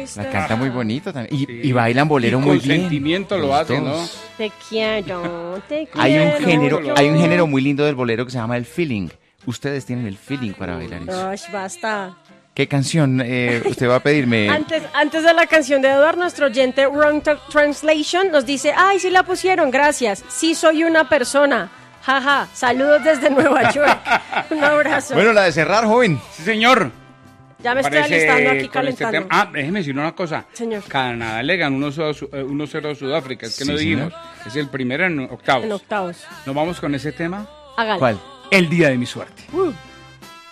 triste. La canta muy bonito también. Y Sí. bailan bolero Y muy con bien. sentimiento lo Los hacen, ¿no? dos. Te quiero, te quiero. Hay un género muy lindo del bolero que se llama el feeling. Ustedes tienen el feeling para bailar eso. Ay, basta. ¿Qué canción usted va a pedirme? Antes de la canción de Eduard, nuestro oyente Wrong Translation nos dice, ay, sí la pusieron, gracias. Sí soy una persona. Jaja, saludos desde Nueva York. Un abrazo. Bueno, la de cerrar, joven. Sí, señor. Ya me estoy Parece alistando aquí, con este calentando. tema. Déjeme decir una cosa. Señor. Canadá le ganó 1-0 a Sudáfrica. Es que Sí, no dijimos. señor. Es el primero en octavos. En octavos. ¿Nos vamos con ese tema? Hágale. ¿Cuál? El día de mi suerte.